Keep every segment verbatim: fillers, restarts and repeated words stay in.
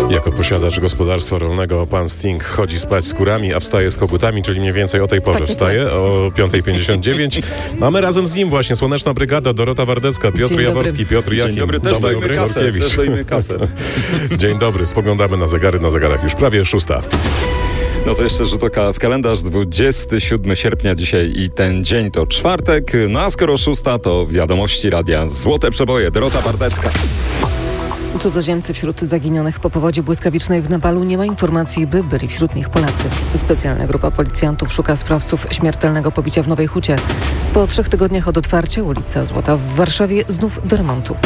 Jako posiadacz gospodarstwa rolnego pan Sting chodzi spać z kurami, a wstaje z kogutami, czyli mniej więcej o tej porze tak, wstaje, o piąta pięćdziesiąt dziewięć. Mamy razem z nim właśnie Słoneczna Brygada, Dorota Wardecka, Piotr Dzień Jaworski, dobry. Piotr Jakim. Dzień dobry, też dojmy kasę, też dojmy kasę. Dzień dobry, spoglądamy na zegary, na zegarach już prawie szósta. No to jeszcze rzut oka w kalendarz, dwudziestego siódmego sierpnia dzisiaj i ten dzień to czwartek, no a skoro szósta to wiadomości radia Złote Przeboje, Dorota Wardecka. Cudzoziemcy wśród zaginionych po powodzi błyskawicznej w Nepalu. Nie ma informacji, by byli wśród nich Polacy. Specjalna grupa policjantów szuka sprawców śmiertelnego pobicia w Nowej Hucie. Po trzech tygodniach od otwarcia ulica Złota w Warszawie znów do remontu.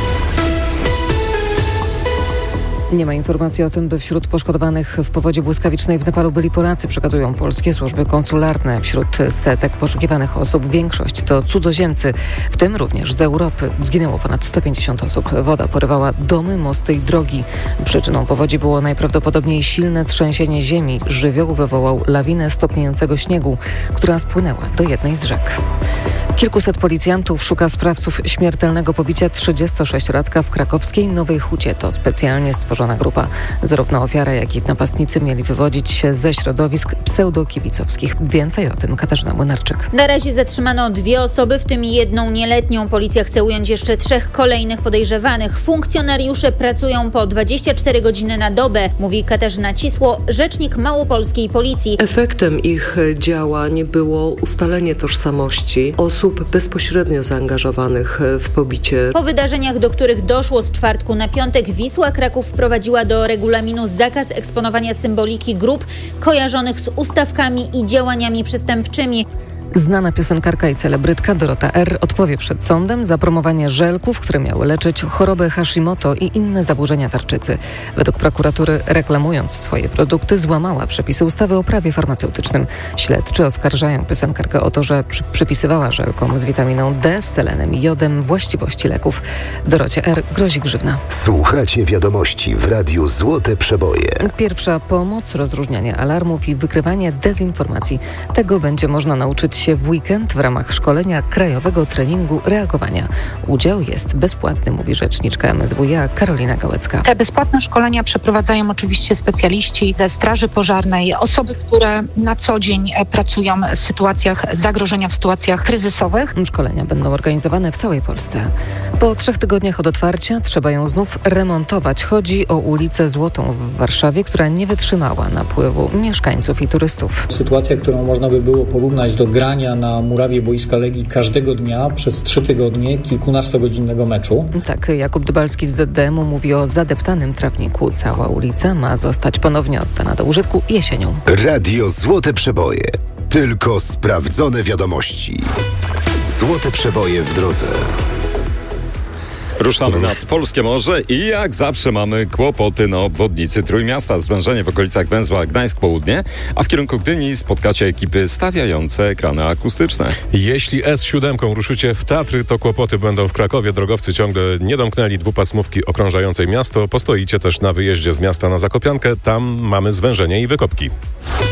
Nie ma informacji o tym, by wśród poszkodowanych w powodzi błyskawicznej w Nepalu byli Polacy, przekazują polskie służby konsularne. Wśród setek poszukiwanych osób większość to cudzoziemcy, w tym również z Europy. Zginęło ponad sto pięćdziesiąt osób. Woda porywała domy, mosty i drogi. Przyczyną powodzi było najprawdopodobniej silne trzęsienie ziemi. Żywioł wywołał lawinę stopniejącego śniegu, która spłynęła do jednej z rzek. Kilkuset policjantów szuka sprawców śmiertelnego pobicia trzydziestosześciolatka w krakowskiej Nowej Hucie. To specjalnie stworzona grupa. Zarówno ofiara, jak i napastnicy mieli wywodzić się ze środowisk pseudokibicowskich. Więcej o tym Katarzyna Młynarczyk. Na razie zatrzymano dwie osoby, w tym jedną nieletnią. Policja chce ująć jeszcze trzech kolejnych podejrzewanych. Funkcjonariusze pracują po dwadzieścia cztery godziny na dobę, mówi Katarzyna Cisło, rzecznik małopolskiej policji. Efektem ich działań było ustalenie tożsamości osób bezpośrednio zaangażowanych w pobicie. Po wydarzeniach, do których doszło z czwartku na piątek, Wisła Kraków wprowadziła do regulaminu zakaz eksponowania symboliki grup kojarzonych z ustawkami i działaniami przestępczymi. Znana piosenkarka i celebrytka Dorota R. odpowie przed sądem za promowanie żelków, które miały leczyć chorobę Hashimoto i inne zaburzenia tarczycy. Według prokuratury, reklamując swoje produkty, złamała przepisy ustawy o prawie farmaceutycznym. Śledczy oskarżają piosenkarkę o to, że przy- przypisywała żelkom z witaminą D, z selenem i jodem właściwości leków. Dorocie R. grozi grzywna. Słuchacie wiadomości w Radiu Złote Przeboje. Pierwsza pomoc, rozróżnianie alarmów i wykrywanie dezinformacji. Tego będzie można nauczyć się w weekend w ramach szkolenia Krajowego Treningu Reagowania. Udział jest bezpłatny, mówi rzeczniczka M S W iA Karolina Gałecka. Te bezpłatne szkolenia przeprowadzają oczywiście specjaliści ze Straży Pożarnej, osoby, które na co dzień pracują w sytuacjach zagrożenia, w sytuacjach kryzysowych. Szkolenia będą organizowane w całej Polsce. Po trzech tygodniach od otwarcia trzeba ją znów remontować. Chodzi o ulicę Złotą w Warszawie, która nie wytrzymała napływu mieszkańców i turystów. Sytuacja, którą można by było porównać do grania na murawie boiska Legii każdego dnia przez trzy tygodnie kilkunastogodzinnego meczu. Tak, Jakub Dybalski z Z D M-u mówi o zadeptanym trawniku. Cała ulica ma zostać ponownie oddana do użytku jesienią. Radio Złote Przeboje. Tylko sprawdzone wiadomości. Złote Przeboje w drodze. Ruszamy nad Polskie Morze i jak zawsze mamy kłopoty na obwodnicy Trójmiasta. Zwężenie w okolicach węzła Gdańsk Południe, a w kierunku Gdyni spotkacie ekipy stawiające ekrany akustyczne. Jeśli S siedem ruszycie w Tatry, to kłopoty będą w Krakowie. Drogowcy ciągle nie domknęli dwupasmówki okrążającej miasto. Postoicie też na wyjeździe z miasta na Zakopiankę. Tam mamy zwężenie i wykopki.